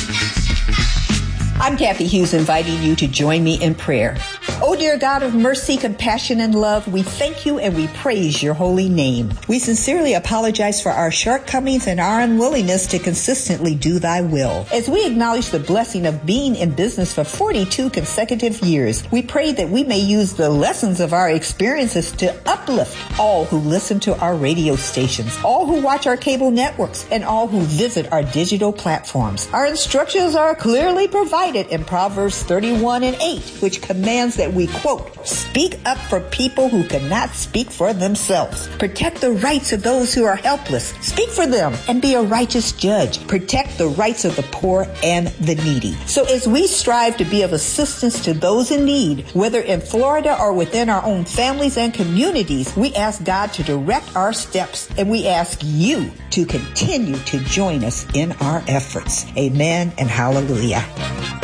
I'm Kathy Hughes, inviting you to join me in prayer. Oh, dear God of mercy, compassion, and love, we thank you and we praise your holy name. We sincerely apologize for our shortcomings and our unwillingness to consistently do thy will. As we acknowledge the blessing of being in business for 42 consecutive years, we pray that we may use the lessons of our experiences to uplift all who listen to our radio stations, all who watch our cable networks, and all who visit our digital platforms. Our instructions are clearly provided in Proverbs 31:8, which commands that we, quote, speak up for people who cannot speak for themselves. Protect the rights of those who are helpless. Speak for them and be a righteous judge. Protect the rights of the poor and the needy. So as we strive to be of assistance to those in need, whether in Florida or within our own families and communities, we ask God to direct our steps, and we ask you to continue to join us in our efforts. Amen and hallelujah.